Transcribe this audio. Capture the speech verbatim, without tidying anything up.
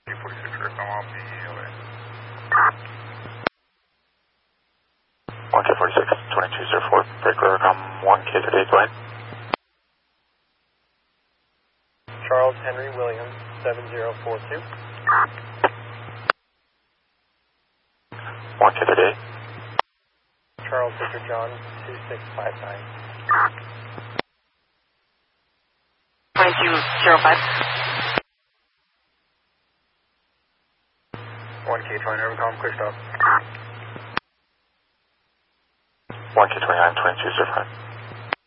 forty-six, Aircom, I'll be away. one K forty-six, twenty-two zero four, breaker Aircom, one K thirty-eight, go ahead. Charles Henry Williams, seven zero four two. one K thirty-eight. Charles Victor John, two six five nine. twenty-two zero five. one K twenty, Aircom, clear stop. one K twenty-nine, twenty-two zero five.